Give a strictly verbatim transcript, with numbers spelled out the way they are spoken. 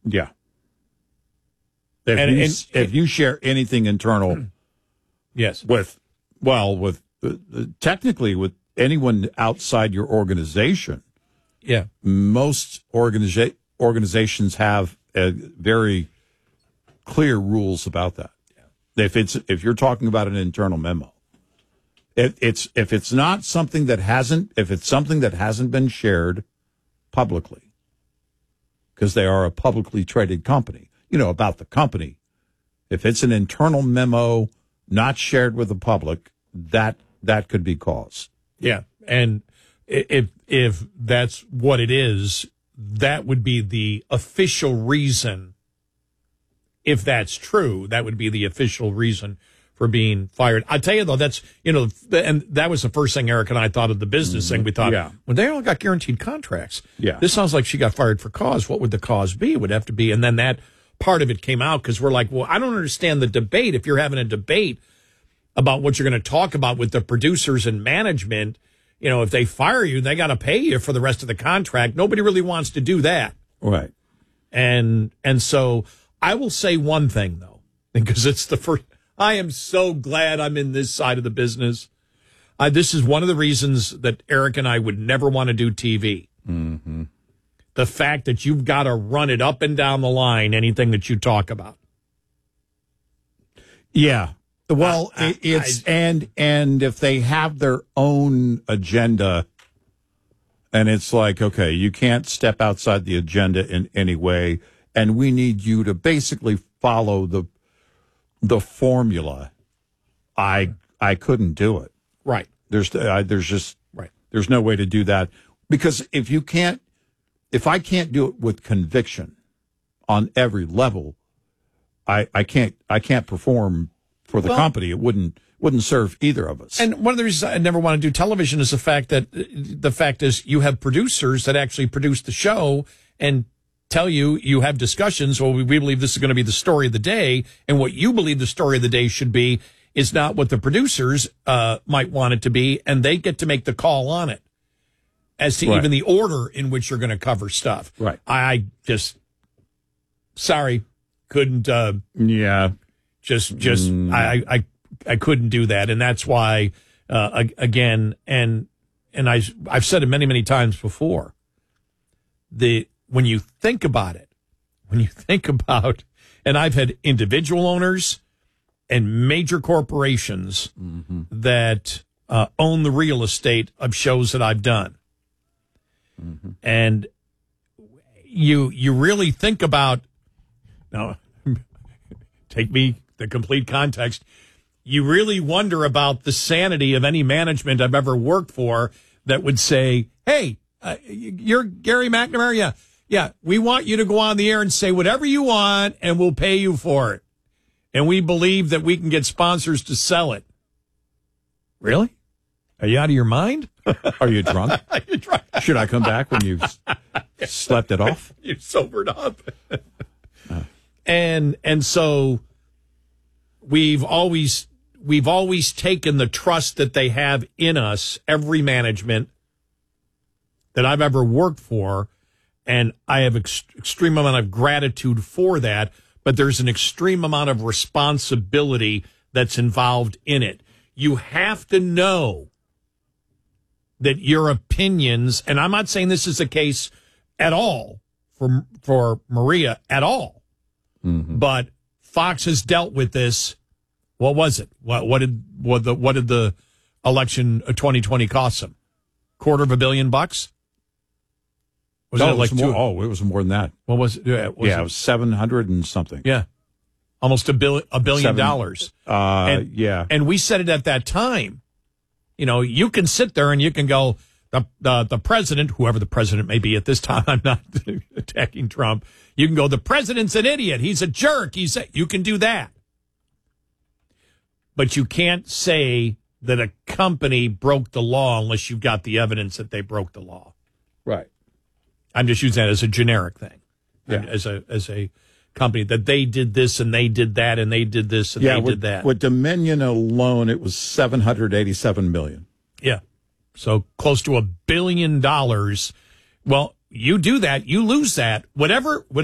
Yeah. If, and, you, and, if you share anything internal, yes, with well, with uh, technically with anyone outside your organization, yeah, most organiza- organizations have a very clear rules about that. Yeah. If it's if you're talking about an internal memo, if it's if it's not something that hasn't if it's something that hasn't been shared publicly, because they are a publicly traded company, you know, about the company. If it's an internal memo not shared with the public, that that could be cause. Yeah, and if if that's what it is, that would be the official reason. If that's true, that would be the official reason for being fired. I tell you though, that's you know, and that was the first thing Eric and I thought of the business mm-hmm. thing. We thought, yeah. when they all got guaranteed contracts, yeah, this sounds like she got fired for cause. What would the cause be? It would have to be, and then that part of it came out because we're like, well, I don't understand the debate. If you're having a debate about what you're going to talk about with the producers and management, you know, if they fire you, they got to pay you for the rest of the contract. Nobody really wants to do that. Right. And, and so I will say one thing though, because it's the first, I am so glad I'm in this side of the business. Uh, this is one of the reasons that Eric and I would never want to do T V. Mm-hmm. The fact that you've got to run it up and down the line, anything that you talk about. Yeah. Well, I, I, it's I, and and if they have their own agenda, and it's like, okay, you can't step outside the agenda in any way, and we need you to basically follow the the formula. I I couldn't do it. Right. There's uh, there's just right. There's no way to do that, because if you can't, if I can't do it with conviction on every level, I I can't I can't perform for the well, company. It wouldn't wouldn't serve either of us. And one of the reasons I never want to do television is the fact that the fact is you have producers that actually produce the show and tell you you have discussions. Well, we, we believe this is going to be the story of the day, and what you believe the story of the day should be is not what the producers uh, might want it to be, and they get to make the call on it as to right. even the order in which you're going to cover stuff. Right. I just sorry couldn't. Uh, yeah. Just, just, mm. I, I, I couldn't do that, and that's why, uh, again, and and I, I've said it many, many times before. The when you think about it, when you think about, and I've had individual owners and major corporations mm-hmm. that uh, own the real estate of shows that I've done, mm-hmm. and you you really think about now. Take me. The complete context, you really wonder about the sanity of any management I've ever worked for that would say, hey, uh, you're Gary McNamara. Yeah, yeah, we want you to go on the air and say whatever you want, and we'll pay you for it. And we believe that we can get sponsors to sell it. Really? Are you out of your mind? Are you drunk? Are you drunk? Should I come back when you've slept it off? You've sobered up. uh. And and so... We've always we've always taken the trust that they have in us, every management that I've ever worked for, and I have ex- extreme amount of gratitude for that, but there's an extreme amount of responsibility that's involved in it. You have to know that your opinions, and I'm not saying this is the case at all for for Maria at all, mm-hmm. but Fox has dealt with this. What was it? What, what did what the what did the election of twenty twenty cost them? Quarter of a billion bucks? Was no, it it was like more, two? Oh, it was more than that. What was it? Yeah, was yeah it? it was seven hundred and something. Yeah, almost a bill a billion Seven, dollars. Uh, and, yeah, and we said it at that time. You know, you can sit there and you can go. The, the the president, whoever the president may be at this time, I'm not attacking Trump. You can go, the president's an idiot. He's a jerk. He's a, you can do that. But you can't say that a company broke the law unless you've got the evidence that they broke the law. Right. I'm just using that as a generic thing. Yeah. As a as a company that they did this and they did that and they did this and yeah, they with, did that. With Dominion alone, it was seven hundred eighty-seven million. Yeah. So close to a billion dollars. Well, you do that, you lose that. Whatever, whatever